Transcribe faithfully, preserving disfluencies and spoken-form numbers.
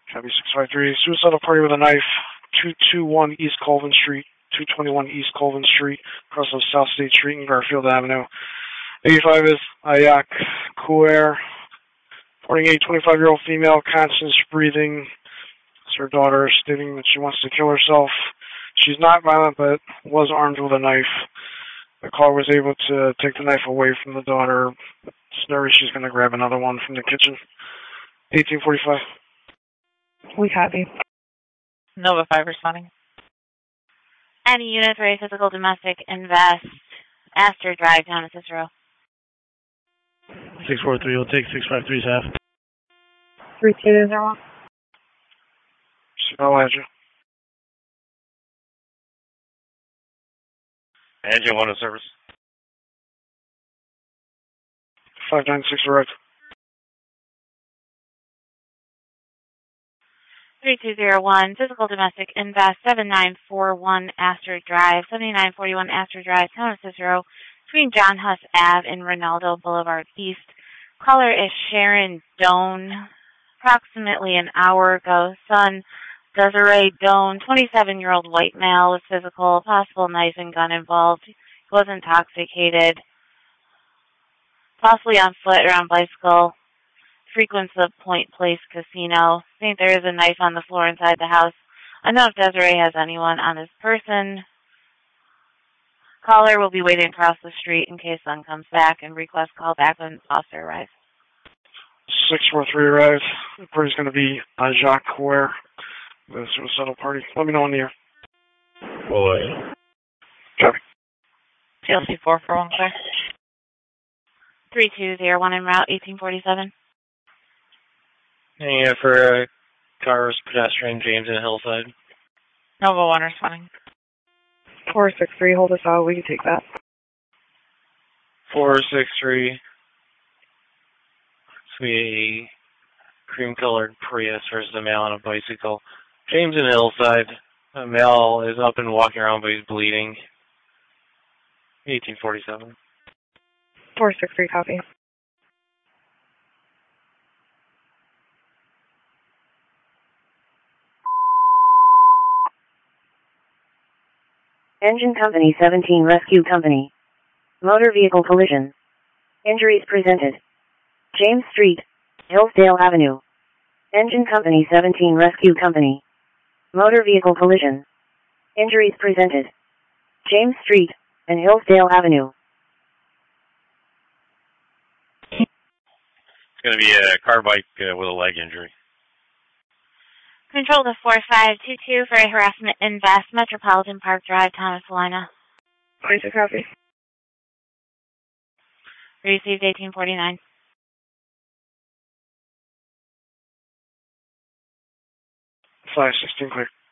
Copy six five three. Suicidal party with a knife. two twenty-one East Colvin Street. two twenty-one East Colvin Street. Across of South State Street and Garfield Avenue. eighty-five is Ayak Kuer. forty-eight, twenty-five-year-old female, conscious breathing. It's her daughter stating that she wants to kill herself. She's not violent, but was armed with a knife. The caller was able to take the knife away from the daughter. It's nervous she's going to grab another one from the kitchen. eighteen forty-five. We copy. Nova five responding. Any unit for a physical domestic invest. Astor Drive, down to Cicero. six four three will take six five three's half. three two zero one. I'll add you. Engine one in service. five nine six arrived. three two zero one, physical domestic invest, seven nine four one Astor Drive, seventy-nine forty-one Astor Drive, town of Cicero, between John Huss Avenue and Ronaldo Boulevard East. Caller is Sharon Doan. Approximately an hour ago, son Desiree Doan, twenty-seven-year-old white male with physical, possible knife and gun involved. He was intoxicated, possibly on foot or on bicycle. Frequents the Point Place Casino. Think there is a knife on the floor inside the house. Unknown if Desiree has anyone on this person. Caller will be waiting across the street in case son comes back and request call back when officer arrives. six four three arrived. The party's going to be uh, Jacques Couer, the suicidal party. Let me know on the air. Boy. Copy. T L C four four one clear. three two zero one en route, eighteen forty-seven. Yeah, for uh, cars, pedestrian, James and Hillside. Nova one responding. four six three, hold us out. We can take that. four six three. It's a cream-colored Prius versus a male on a bicycle. James and Hillside. The male is up and walking around, but he's bleeding. eighteen forty-seven. four six three, copy. Engine Company seventeen Rescue Company. Motor vehicle collision. Injuries presented. James Street, Hillsdale Avenue. Engine Company seventeen Rescue Company. Motor vehicle collision. Injuries presented. James Street and Hillsdale Avenue. It's going to be a car bike uh, with a leg injury. Control to four five two two for a harassment invest, Metropolitan Park Drive, Thomas Salina. Point to copy. Received eighteen forty-nine. five sixteen clear.